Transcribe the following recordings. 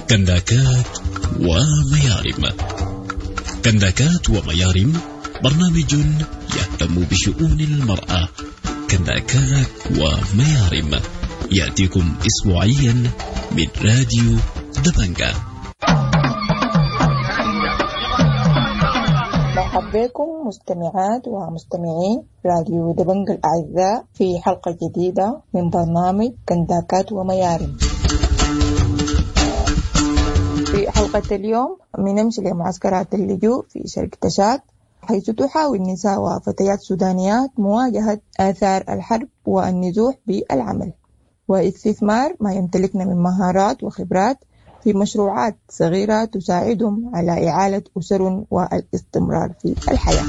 كنداكات وميارم. كنداكات وميارم برنامج يهتم بشؤون المرأة. كنداكات وميارم يأتيكم أسبوعيا من راديو دبنجة. مرحبا بكم مستمعات ومستمعين راديو دبنجة الأعزاء في حلقة جديدة من برنامج كنداكات وميارم. في حلقة اليوم بنمشي لمعسكرات اللجوء في شرق تشاد، حيث تحاول نساء وفتيات سودانيات مواجهة آثار الحرب والنزوح بالعمل واستثمار ما يمتلكنا من مهارات وخبرات في مشروعات صغيرة تساعدهم على إعالة أسر والاستمرار في الحياة.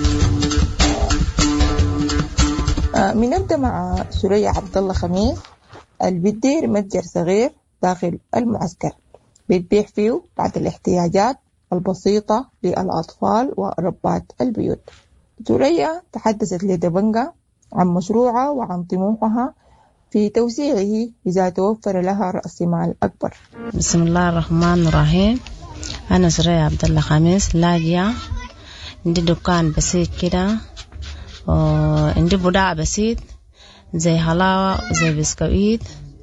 بنبدأ مع سوريا عبد الله خميس اللي بتدير متجر صغير داخل المعسكر بتبيع فيه بعض الاحتياجات البسيطة للأطفال وربات البيوت. سوريا تحدثت لدبنجة عن مشروعها وعن طموحها في توسيعه إذا توفر لها رأس مال أكبر. بسم الله الرحمن الرحيم. أنا سوريا عبد الله خميس لاجئة، عندي دكان بسيط كده وعندي بضاعة بسيط زي حلاوة زي بسكويت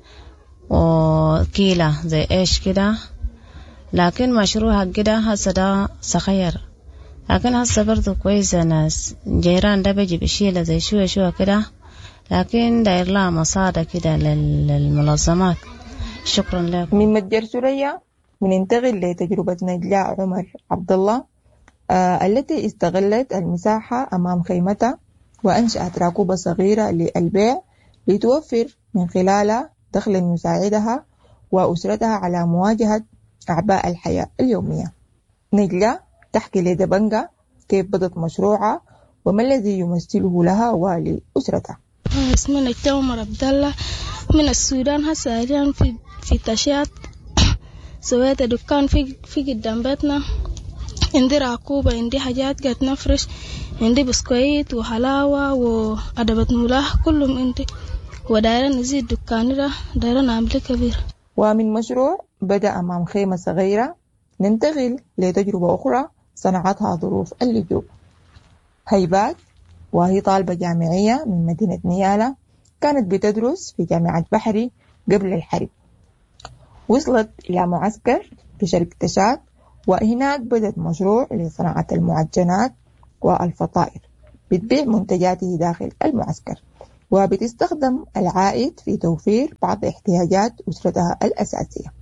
وكيلة زي إيش كده، لكن مشروعها كده هسه ده صغير، لكن هسه برضو كويسة. ناس جيران ده بيجي بشيلة زي شوية كده، لكن داير لها مصادة كده للمنظمات. شكرا لكم. من متجر سوريا بننتقل لتجربة نجلاء عمر عبد الله التي استغلت المساحة أمام خيمتها وأنشأت راكوبة صغيرة للبيع لتوفر من خلالها دخل يساعدها وأسرتها على مواجهة أعباء الحياة اليومية. نجلاء تحكي لدبنجة كيف بدأت مشروعها وما الذي يمثله لها ولأسرتها. اسمي نجلاء عمر عبد الله من السودان. هسه حاليا في تشاد. سويت دكان في قدام بيتنا، عندي راكوبة، عندي حاجات قاعد نفرش، عندي بسكويت وحلاوة وأدبة ملاح كلهم عندي، ودايرة نزيد دكاني ده، دايرة نعمل كبير. ومن مشروع بدأ أمام خيمة صغيرة ننتقل لتجربة أخرى صنعتها ظروف اللجوء. هيبات وهي طالبة جامعية من مدينة نيالا، كانت بتدرس في جامعة بحري قبل الحرب. وصلت إلى معسكر في شرق تشاد، وهناك بدأت مشروع لصناعة المعجنات والفطائر، بتبيع منتجاته داخل المعسكر وبتستخدم العائد في توفير بعض احتياجات أسرتها الأساسية.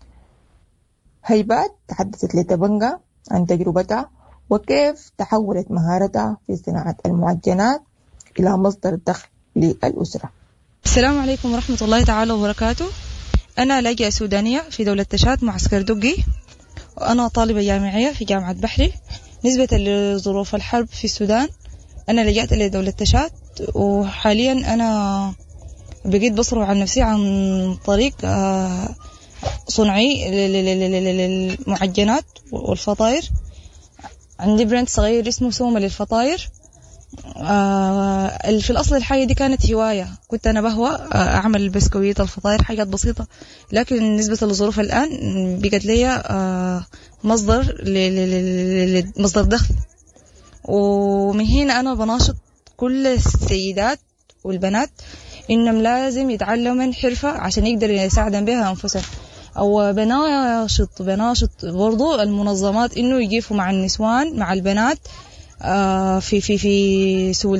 هيبات تحدثت لتبنجة عن تجربتها وكيف تحولت مهارتها في صناعة المعجنات إلى مصدر دخل للأسرة. السلام عليكم ورحمة الله تعالى وبركاته. أنا لاجئة سودانية في دولة تشاد معسكر دقي، وأنا طالبة جامعية في جامعة بحري. نسبة لظروف الحرب في السودان أنا لجأت لدولة تشاد، وحاليا أنا بقيت بصرف عن نفسي عن طريق صنعي للمعجنات والفطائر. عندي براند صغير اسمه سومة للفطائر. في الأصل الحاجة دي كانت هواية، كنت أنا بهوى أعمل البسكويت الفطائر حاجات بسيطة، لكن نسبة للظروف الآن بقت لي مصدر دخل. ومن هنا أنا بناشط كل السيدات والبنات إنهم لازم يتعلموا حرفة عشان يقدروا يساعدوا بها أنفسهم. أو بناشط برضو المنظمات إنه يجيفوا مع النسوان مع البنات في سبل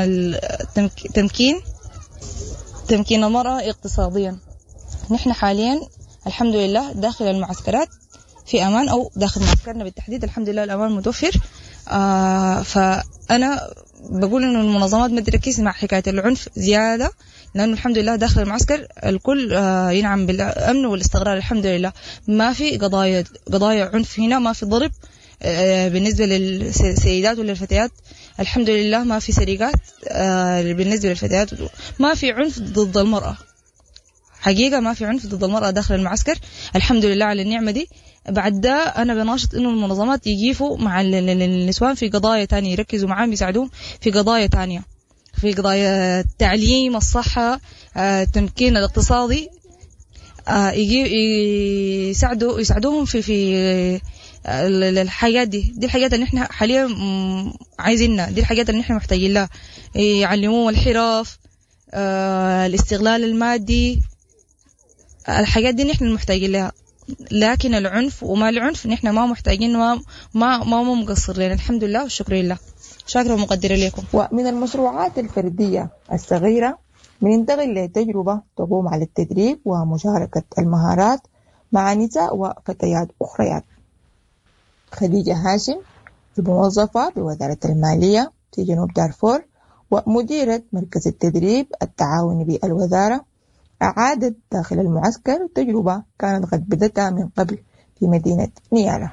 تمكين المرأة اقتصاديا. نحن حاليا الحمد لله داخل المعسكرات في أمان، أو داخل معسكرنا بالتحديد الحمد لله الأمان متوفر. فأنا بقول إنه المنظمات ما تركز مع حكاية العنف زيادة، لأنه الحمد لله داخل المعسكر الكل ينعم بالأمن والاستقرار الحمد لله. ما في قضايا عنف هنا، ما في ضرب بالنسبة للسيدات وللفتيات الحمد لله، ما في سرقات بالنسبة للفتيات، ما في عنف ضد المرأة حقيقة، ما في عنف ضد المرأة داخل المعسكر الحمد لله على النعمة دي. بعد ده أنا بناشط إنه المنظمات يجيفوا مع النسوان في قضايا تانية، يركزوا معاهم يساعدوهم في قضايا تانية، في قضايا التعليم، الصحة، التمكين الاقتصادي. يساعدوهم في الحاجات دي الحاجات اللي احنا حاليا عايزينها، دي الحاجات اللي احنا محتاجين لها. يعلموهم الحرف، الاستغلال المادي، الحاجات دي نحن محتاجين لها. لكن العنف وما العنف نحن ما محتاجين، ما مقصر لنا. الحمد لله والشكر لله. شاكرة ومقدرة لكم. ومن المشروعات الفردية الصغيرة بننتقل لتجربة تقوم على التدريب ومشاركة المهارات مع نساء وفتيات أخريات. خديجة هاشم موظفة بوزارة المالية في جنوب دارفور ومديرة مركز التدريب التعاوني بالوزارة، أعادت داخل المعسكر تجربة كانت قد بدتها من قبل في مدينة نيالا.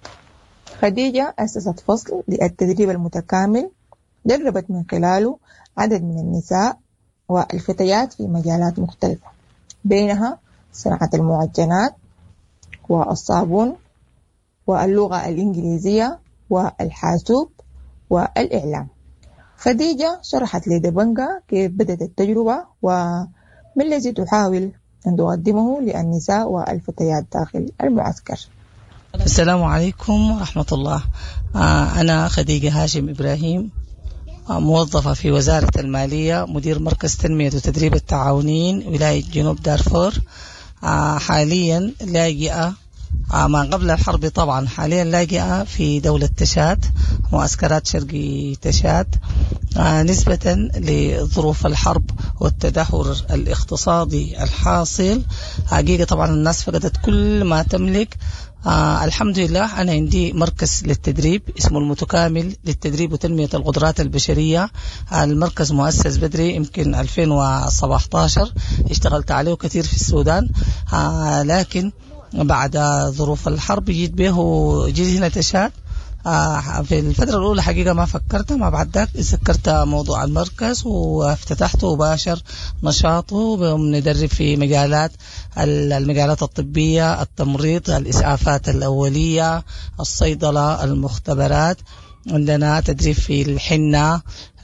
خديجة أسست فصل للتدريب المتكامل دربت من خلاله عدد من النساء والفتيات في مجالات مختلفة، بينها صناعة المعجنات والصابون واللغة الإنجليزية والحاسوب والإعلام. خديجة شرحت لدبنجا كيف بدأت التجربة وما الذي تحاول أن تقدمه للنساء والفتيات داخل المعسكر. السلام عليكم ورحمة الله. أنا خديجة هاشم إبراهيم، موظفة في وزارة المالية، مدير مركز تنمية وتدريب التعاونيين ولاية جنوب دارفور. حاليا لاجئة ما قبل الحرب طبعا، حاليا لاجئة في دولة تشاد، معسكرات شرقي تشاد، نسبة لظروف الحرب والتدهور الاقتصادي الحاصل. حقيقة طبعا الناس فقدت كل ما تملك. الحمد لله أنا عندي مركز للتدريب اسمه المتكامل للتدريب وتنمية القدرات البشرية. المركز مؤسس بدري يمكن 2017، اشتغلت عليه كثير في السودان، لكن بعد ظروف الحرب جيت هنا تشاد. في الفترة الأولى حقيقة ما فكرت، ما بعد ذاك سكرت موضوع المركز وافتتحته وباشر نشاطه. بندرب في المجالات الطبية، التمريض، الإسعافات الأولية، الصيدلة، المختبرات. عندنا تدريب في الحنة،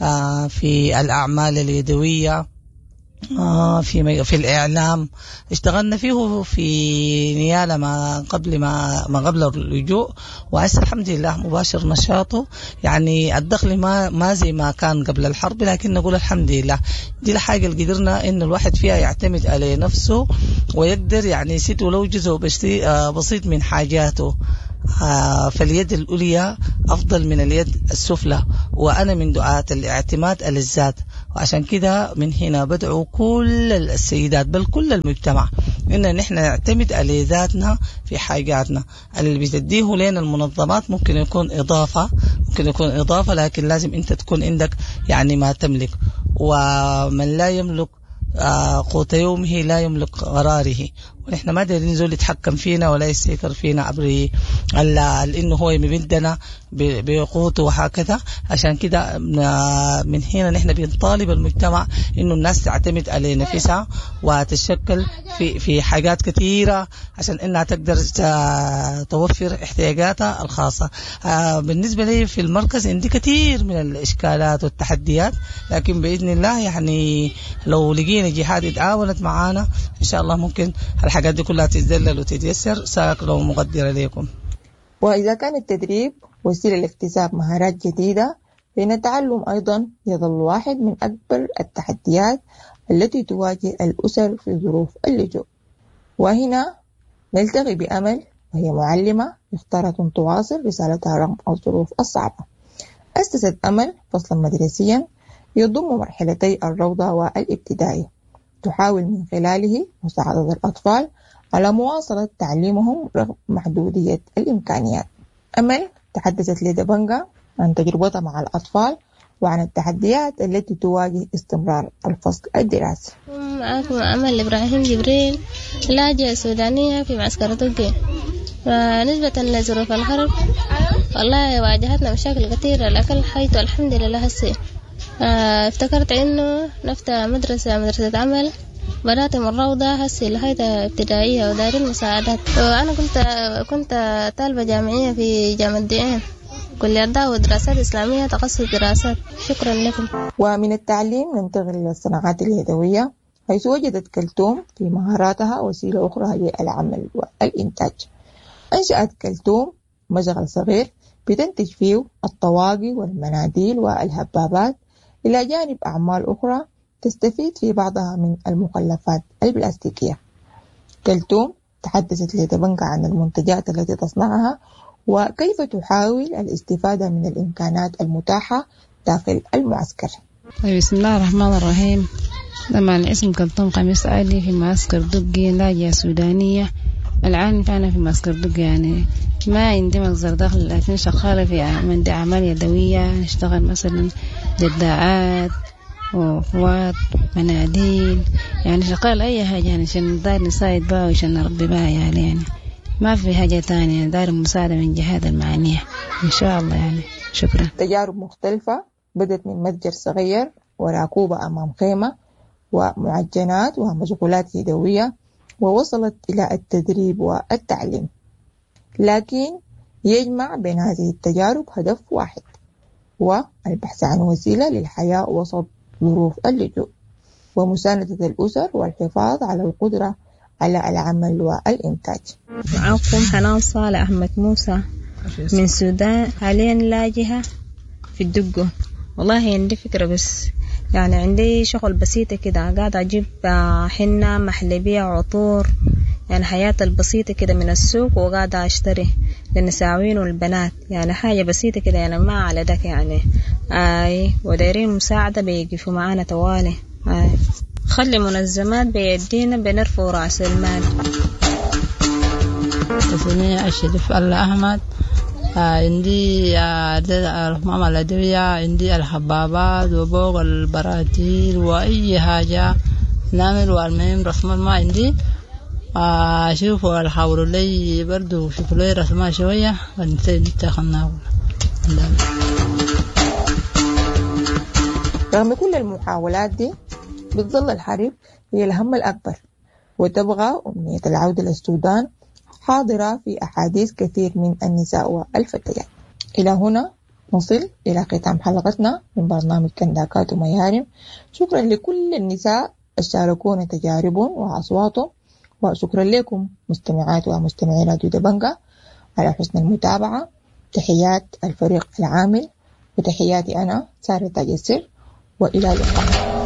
في الأعمال اليدوية، في الإعلام. اشتغلنا فيه في نيالا ما قبل اللجوء، وعسى الحمد لله مباشر نشاطه. يعني الدخل ما زي ما كان قبل الحرب، لكن نقول الحمد لله. دي الحاجة اللي قدرنا إن الواحد فيها يعتمد على نفسه ويقدر يعني يسد ولو جزء بسيط من حاجاته. فاليد الأولية أفضل من اليد السفلى، وأنا من دعاة الاعتماد على الذات. وعشان كده من هنا بدعو كل السيدات بل كل المجتمع إن نحن نعتمد على ذاتنا في حاجاتنا. اللي بتديه لنا المنظمات ممكن يكون إضافة، لكن لازم أنت تكون عندك يعني ما تملك. ومن لا يملك قوت يومه لا يملك قراره. ونحن ما دايرين نزول يتحكم فينا ولا يسيطر فينا عبر لأنه هو يمدنا بقوته وهكذا. عشان كده من هنا نحن بنطالب المجتمع إنه الناس تعتمد على نفسها وتشكل في حاجات كثيرة عشان إنها تقدر توفر احتياجاتها الخاصة. بالنسبة لي في المركز عندي كثير من الإشكالات والتحديات، لكن بإذن الله يعني لو لقينا جهات اتعاونت معانا إن شاء الله ممكن الحاجات دي كلها تتذلل وتتيسر. ساكرة ومقدرة لكم. وإذا كان التدريب وسيلة لاكتساب مهارات جديدة، فإن التعلم أيضا يظل واحد من أكبر التحديات التي تواجه الأسر في ظروف اللجوء. وهنا نلتقي بأمل، وهي معلمة اختارت أن تواصل رسالتها رغم الظروف الصعبة. أسست أمل فصلا مدرسيا يضم مرحلتي الروضة والابتدائي، تحاول من خلاله مساعدة الأطفال على مواصلة تعليمهم رغم محدودية الإمكانيات. أمل تحدثت لدبنجا عن تجربتها مع الأطفال وعن التحديات التي تواجه استمرار الفصل الدراسي. معكم أمل إبراهيم جبريل، لاجئة سودانية في معسكر تركيا. نسبة لظروف الحرب والله واجهتنا مشاكل كثيرة، لكن حيث الحمد لله هسه افتكرت إنه نفتح مدرسة عمل. بدأت من روضة هسه لغاية ابتدائية ودار المساعدات. وأنا كنت طالبة جامعية في جامعة ديان، كلية دعوة ودراسات إسلامية، تخصص دراسات. شكرا لكم. ومن التعليم ننتقل إلى الصناعات اليدوية، حيث وجدت كلثوم في مهاراتها وسيلة أخرى للعمل والإنتاج. أنشأت كلثوم مشغل صغير بتنتج فيه الطواقي والمناديل والهبابات، إلى جانب أعمال أخرى تستفيد في بعضها من المخلفات البلاستيكية. كلثوم تحدثت لدبنجة عن المنتجات التي تصنعها وكيف تحاول الاستفادة من الإمكانات المتاحة داخل المعسكر. بسم الله الرحمن الرحيم. لما الاسم كلثوم قميص آلي في معسكر دقي لاجئة سودانية. الآن فأنا في معسكر دقي، يعني ما عندي مصدر دخل، لكن شغالة في أعمال يدوية. نشتغل مثلا جداعات وفوات مناديل، يعني شغال أي حاجة يعني عشان داير نساعد بها وعشان نربي بها يعني ما في حاجة تانية، داير مساعدة من جهات المعنية إن شاء الله يعني. شكرا. تجارب مختلفة بدت من متجر صغير وراكوبة أمام خيمة ومعجنات ومشغولات يدوية، ووصلت إلى التدريب والتعليم. لكن يجمع بين هذه التجارب هدف واحد، والبحث عن وسيلة للحياة وسط ظروف اللجوء ومساندة الأسر والحفاظ على القدرة على العمل والإنتاج. معكم حنان صالح أحمد موسى من السودان، حاليا لاجئة في الدقة. والله عندي فكرة، بس يعني عندي شغل بسيطة كده، قاعدة أجيب حنة محلبية عطور، يعني حياة البسيطة كده من السوق، وقاعدة أشتري للنساوين والبنات، يعني حاجة بسيطة كده، يعني ما على دك يعني. ودايرين مساعدة بيقفوا معانا توالي. خلي منظمات بيدينا بنرفع رأس المال. اسمي الشريف الله أحمد. عندي ماما الأدوية، عندي الحبابات وبوق البراتيل وأي حاجة نعمل. والمهم رسم ما عندي شوفوا الحاولوا لي برضو، شوفوا لي رسمها شوية ونتخلنا. رغم كل المحاولات دي بتظل الحرب هي الهم الأكبر، وتبغى أمنية العودة للسودان حاضرة في أحاديث كثير من النساء والفتيات. إلى هنا نصل إلى ختام حلقتنا من برنامج كنداكات وميارم. شكرا لكل النساء شاركونا تجاربهم وأصواتهم، وشكرا لكم مستمعات ومستمعي راديو دبنجة على حسن المتابعة. تحيات الفريق العامل وتحياتي أنا سارة تاج السر، وإلى اللقاء.